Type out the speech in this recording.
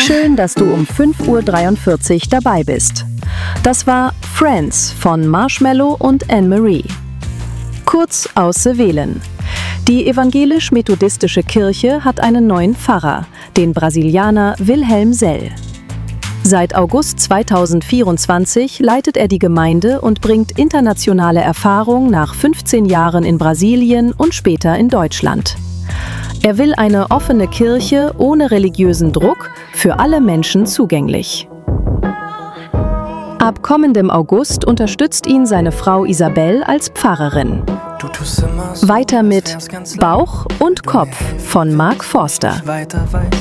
Schön, dass du um 5:43 Uhr dabei bist. Das war Friends von Marshmello und Anne-Marie. Kurz aus Sevelen. Die evangelisch-methodistische Kirche hat einen neuen Pfarrer, den Brasilianer Wilhelm Sell. Seit August 2024 leitet er die Gemeinde und bringt internationale Erfahrung nach 15 Jahren in Brasilien und später in Deutschland. Er will eine offene Kirche ohne religiösen Druck, für alle Menschen zugänglich. Ab kommendem August unterstützt ihn seine Frau Isabel als Pfarrerin. Weiter mit Bauch und Kopf von Mark Forster.